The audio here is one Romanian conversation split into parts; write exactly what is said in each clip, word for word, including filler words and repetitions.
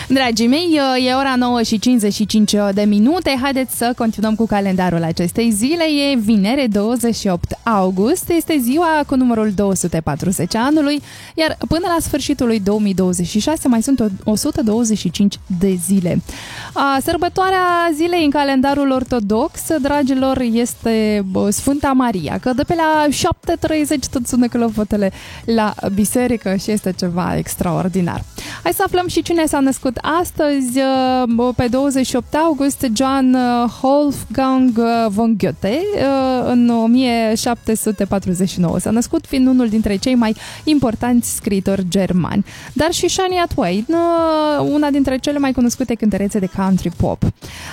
Dragii mei, e ora nouă și cincizeci și cinci de minute. Haideți să continuăm cu calendarul acestei zile. E vineri, douăzeci și opt august. Este ziua cu numărul două sute patruzeci anului, iar până la sfârșitul lui două mii douăzeci și șase mai sunt o sută douăzeci și cinci de zile. Sărbătoarea zilei în calendarul ortodox, dragilor, este Sfânta Maria, că de pe la șapte treizeci tot sună clopotele la biserică și este ceva extraordinar. Hai să aflăm și cine s-a născut astăzi. Pe douăzeci și opt august, Johann Wolfgang von Goethe, în o mie șapte sute patruzeci și nouă s-a născut, fiind unul dintre cei mai importanți scriitori germani. Dar și Shania Twain, una dintre cele mai cunoscute cântărețe de country pop.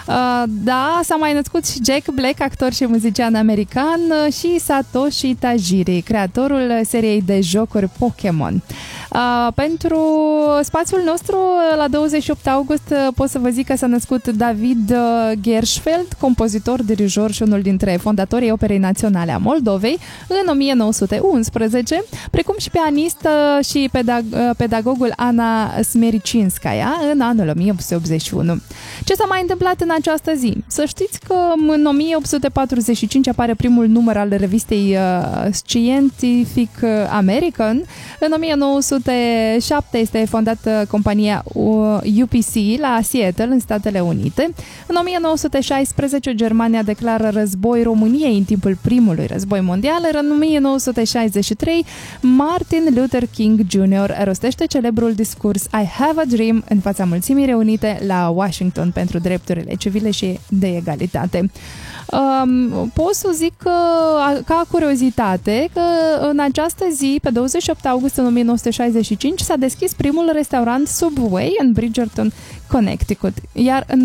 Da, s-a mai născut și Jack Black, actor și muzician american, și Satoshi Tajiri, creatorul seriei de jocuri Pokémon. Pentru spațiul nostru, la douăzeci și opt august, pot să vă zic că s-a născut David Gershfeld, compozitor, dirijor și unul dintre fondatorii Operei Naționale a Moldovei, în o mie nouă sute unsprezece, precum și pianistă și pedag- pedagogul Ana Smercinskaya în anul o mie opt sute optzeci și unu. Ce s-a mai întâmplat în această zi? Să știți că în o mie opt sute patruzeci și cinci apare primul număr al revistei Scientific American. În o mie nouă sute șapte este fondată compania U P C la Seattle, în Statele Unite. În o mie nouă sute șaisprezece, Germania declară război României în timpul primului război mondial, iar în o mie nouă sute șaizeci și trei, Martin Luther King junior rostește celebrul discurs I Have a Dream în fața mulțimii reunite la Washington pentru drepturile civile și de egalitate. Um, pot să zic că, ca curiozitate, că în această zi, pe douăzeci și opt august în o mie nouă sute șaizeci și cinci, s-a deschis primul restaurant Subway în Bridgerton, Connecticut. Iar în,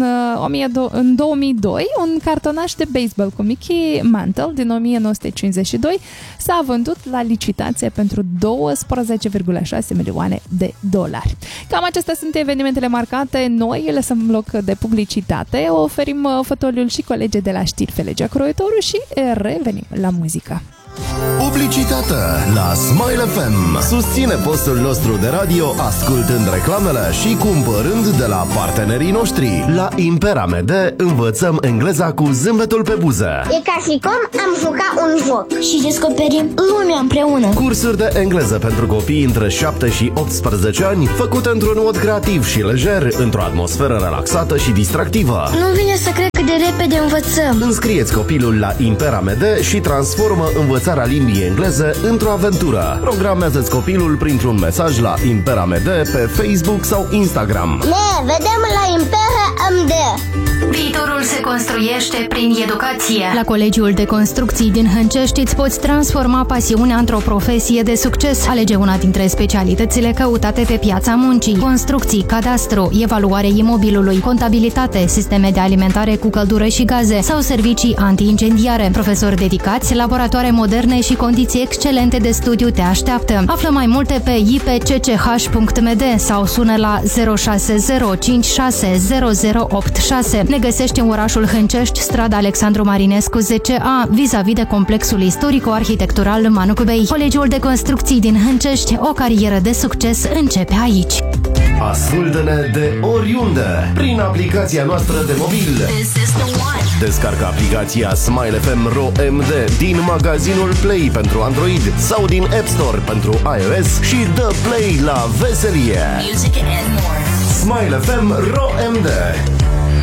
în două mii doi, un cartonaș de baseball cu Mickey Mantle din o mie nouă sute cincizeci și doi s-a vândut la licitație pentru douăsprezece virgulă șase milioane de dolari. Cam acestea sunt evenimentele marcate. Noi lăsăm loc de publicitate, oferim fotoliul și colegii de la știri Felegea Croitorul și revenim la muzică. Publicitate la Smile F M. Susține postul nostru de radio ascultând reclamele și cumpărând de la partenerii noștri. La Impera M D învățăm engleza cu zâmbetul pe buze. E ca și cum am jucat un joc și descoperim lumea împreună. Cursuri de engleză pentru copii între șapte și optsprezece ani, făcute într-un mod creativ și lejer, într-o atmosferă relaxată și distractivă. Nu vine să cred cât de repede învățăm. Înscrieți copilul la Impera M D și transformă învățarea limbii engleze într-o aventură. Programează-ți copilul printr-un mesaj la Impera M D pe Facebook sau Instagram. Ne vedem la Impera M D. Viitorul se construiește prin educație. La Colegiul de Construcții din Hâncești îți poți transforma pasiunea într-o profesie de succes. Alege una dintre specialitățile căutate pe piața muncii: construcții, cadastru, evaluare imobilului, contabilitate, sisteme de alimentare cu căldură și gaze sau servicii anti-incendiare. Profesori dedicați, laboratoare moderne și condiții excelente de studiu te așteaptă. Află mai multe pe i p c c h punct m d sau sună la zero șase zero cinci șase zero zero opt șase. Ne găsești în orașul Hâncești, strada Alexandru Marinescu zece A, vis-a-vis de complexul istorico-arhitectural Manucubei. Colegiul de Construcții din Hâncești, o carieră de succes începe aici. Ascultă-ne de oriunde prin aplicația noastră de mobil. Descarcă aplicația Smile F M RO M D din magazinul Play pentru Android sau din App Store pentru iOS și dă play la veselie. Smile F M RO M D.